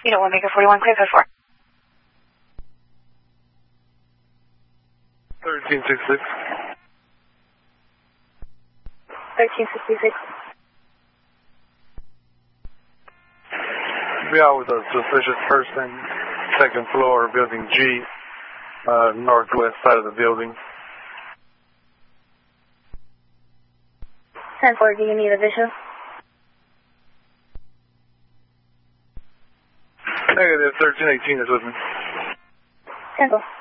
Unit 1, Maker 41, clear code 4. 1366. 1366. Be out with a suspicious person, second floor, building G, northwest side of the building. 10-4, do you need a visual? Negative, 1318 is with me. 10-4.